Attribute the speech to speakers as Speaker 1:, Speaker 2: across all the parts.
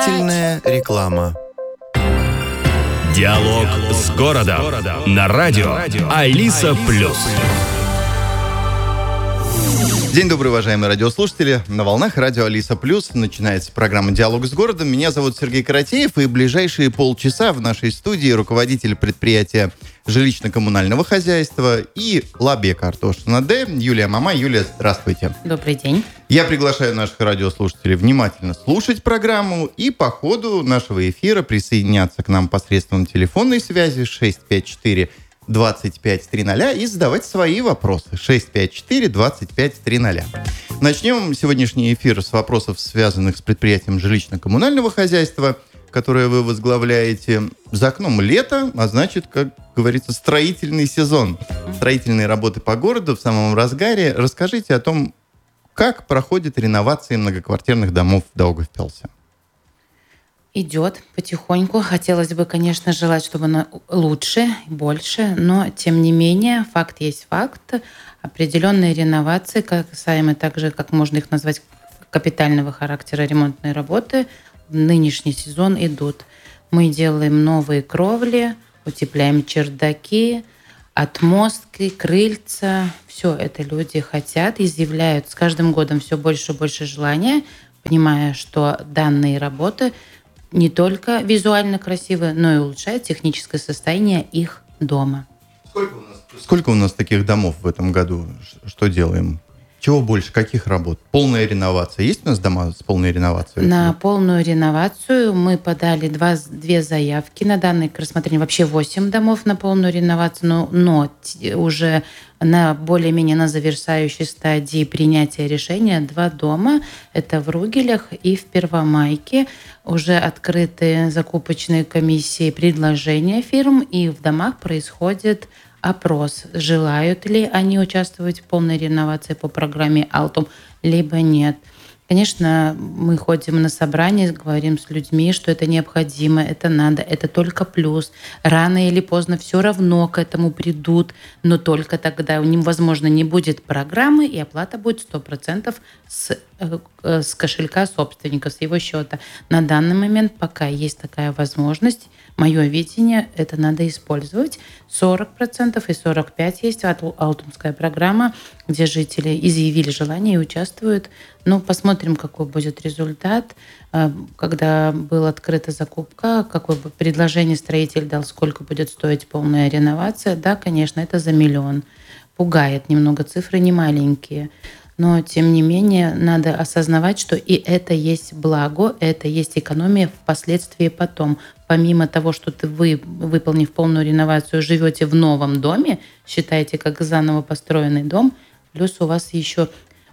Speaker 1: Обязательная реклама.
Speaker 2: Диалог с городом на радио Алиса Плюс.
Speaker 1: День добрый, уважаемые радиослушатели. На волнах радио Алиса Плюс начинается программа «Диалог с городом». Меня зовут Сергей Каратеев, и ближайшие полчаса в нашей студии руководитель предприятия жилищно-коммунального хозяйства и Лабе Картошина Д. Юлия Мамай. Юлия, здравствуйте.
Speaker 3: Добрый день.
Speaker 1: Я приглашаю наших радиослушателей внимательно слушать программу и по ходу нашего эфира присоединяться к нам посредством телефонной связи 654-2530 и задавать свои вопросы. 654-2530. Начнем сегодняшний эфир с вопросов, связанных с предприятием жилищно-коммунального хозяйства, которое вы возглавляете. За окном лето, а значит, как говорится, строительный сезон. Строительные работы по городу в самом разгаре. Расскажите о том, как проходит реновация многоквартирных домов в Даугавпилсе.
Speaker 3: Идет потихоньку. Хотелось бы, конечно, желать, чтобы оно лучше, больше, но, тем не менее, факт есть факт. Определенные реновации, касаемо также, как можно их назвать, капитального характера ремонтные работы, в нынешний сезон идут. Мы делаем новые кровли, утепляем чердаки, отмостки, крыльца. Все это люди хотят, изъявляют с каждым годом все больше и больше желания, понимая, что данные работы не только визуально красивы, но и улучшают техническое состояние их дома.
Speaker 1: Сколько у нас таких домов в этом году? Что делаем? Чего больше? Каких работ? Полная реновация. Есть у нас дома с полной реновацией?
Speaker 3: На полную реновацию мы подали две заявки на данное к рассмотрению. Вообще 8 домов на полную реновацию, но уже на более-менее на завершающей стадии принятия решения 2 дома. Это в Ругелях и в Первомайке. Уже открыты закупочные комиссии предложения фирм, и в домах происходит опрос, желают ли они участвовать в полной реновации по программе «Алтум», либо нет. Конечно, мы ходим на собрания, говорим с людьми, что это необходимо, это надо, это только плюс. Рано или поздно все равно к этому придут, но только тогда у них, возможно, не будет программы, и оплата будет 100% с кошелька собственника, с его счета. На данный момент, пока есть такая возможность, мое видение, это надо использовать. 40% и 45% есть алтумская программа, где жители изъявили желание и участвуют. Ну, посмотрим, какой будет результат. Когда была открыта закупка, какое бы предложение строитель дал, сколько будет стоить полная реновация. Да, конечно, это за 1 миллион. Пугает немного, цифры не маленькие. Но, тем не менее, надо осознавать, что и это есть благо, это есть экономия впоследствии потом. Помимо того, что вы, выполнив полную реновацию, живете в новом доме, считаете как заново построенный дом, плюс у вас еще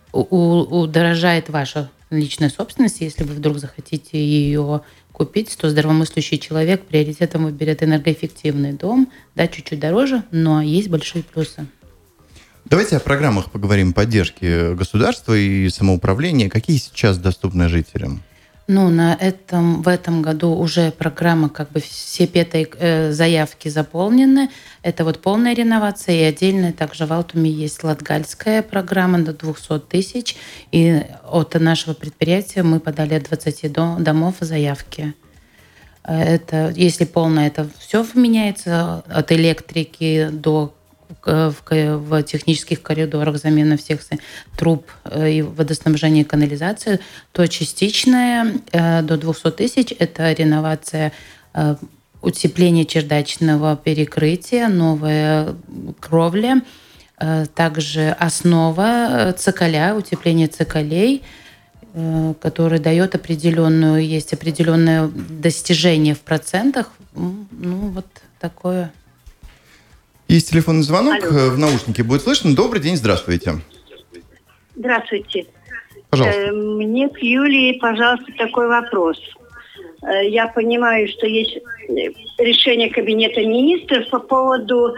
Speaker 3: удорожает ваша личная собственность. Если вы вдруг захотите ее купить, то здравомыслящий человек приоритетом выберет энергоэффективный дом. Да, чуть-чуть дороже, но есть большие плюсы.
Speaker 1: Давайте о программах поговорим поддержки государства и самоуправления. Какие сейчас доступны жителям?
Speaker 3: Ну, в этом году уже программа, как бы все 5 заявки заполнены. Это вот полная реновация, и отдельно также в Алтуме есть латгальская программа до 200 тысяч. И от нашего предприятия мы подали от 20 домов заявки. Это, если полная, это все вменяется, от электрики до в технических коридорах, замена всех труб и водоснабжения и канализации, то частичная до 200 тысяч – это реновация, утепление чердачного перекрытия, новая кровля, также основа цоколя, утепление цоколей, который дает есть определенное достижение в процентах. Ну, вот такое.
Speaker 1: Есть телефонный звонок. Алло. В наушнике будет слышно. Добрый день, здравствуйте.
Speaker 4: Здравствуйте.
Speaker 1: Пожалуйста.
Speaker 4: Мне к Юлии, пожалуйста, такой вопрос. Я понимаю, что есть решение Кабинета министров по поводу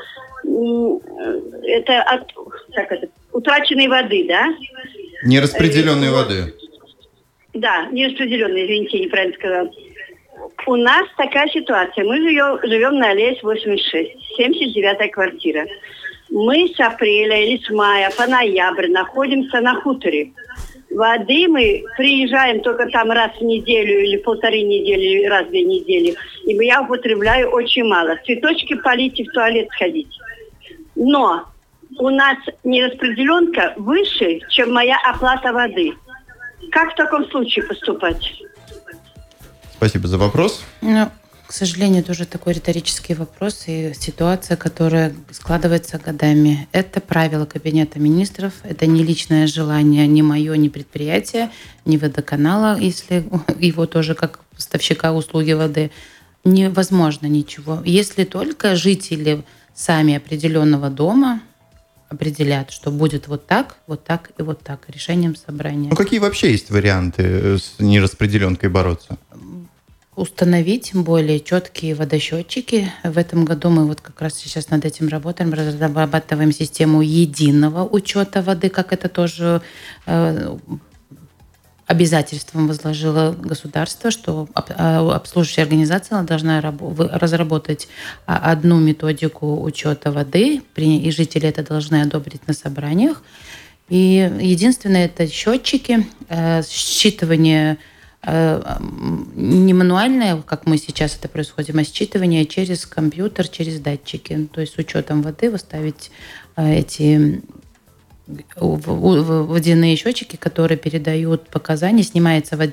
Speaker 4: утраченной воды, да?
Speaker 1: Нераспределенной воды.
Speaker 4: Да, нераспределенной, извините, я неправильно сказала. У нас такая ситуация. Мы живем на Аллее 86, 79-я квартира. Мы с апреля или с мая по ноябрь находимся на хуторе. Воды мы приезжаем только там раз в неделю или полторы недели, или раз в 2 недели. И я употребляю очень мало. Цветочки полить и в туалет сходить. Но у нас нераспределенка выше, чем моя оплата воды. Как в таком случае поступать?
Speaker 1: Спасибо за вопрос.
Speaker 3: Ну, к сожалению, тоже такой риторический вопрос и ситуация, которая складывается годами. Это правило Кабинета министров, это не личное желание ни мое, ни предприятия, ни водоканала, если его тоже как поставщика услуги воды. Невозможно ничего. Если только жители сами определенного дома определят, что будет вот так и вот так, решением собрания.
Speaker 1: Ну, какие вообще есть варианты с нераспределенкой бороться?
Speaker 3: Установить более четкие водосчетчики. В этом году мы вот как раз сейчас над этим работаем, разрабатываем систему единого учета воды, как это тоже обязательством возложило государство, что обслуживающая организация должна разработать одну методику учета воды, и жители это должны одобрить на собраниях. И единственное, это счетчики, считывание не мануальное, как мы сейчас это происходит, а считывание через компьютер, через датчики. То есть с учетом воды вы ставите эти водяные счетчики, которые передают показания, снимается